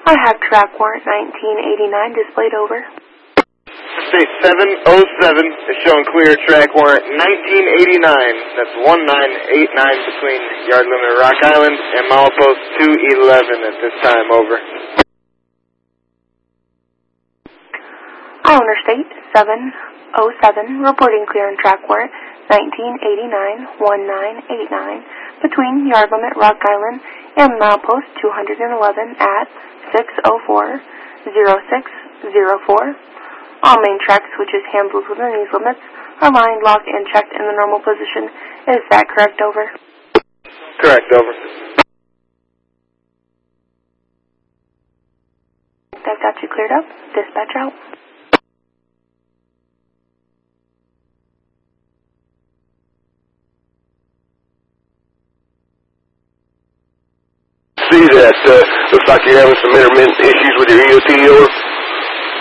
I have track warrant 1989 displayed over. State 707 is showing clear track warrant 1989. That's 1989 between yard limit Rock Island and milepost 211 at this time, over. Owner State 707 reporting clear on track warrant 1989-1989 between yard limit Rock Island and milepost 211 at 6:04:06:04. All main track switches handled within these limits are lined, locked, and checked in the normal position. Is that correct, over? Correct, over. I've got you cleared up. Dispatch out. See that, looks like you're having some intermittent issues with your EOT, over.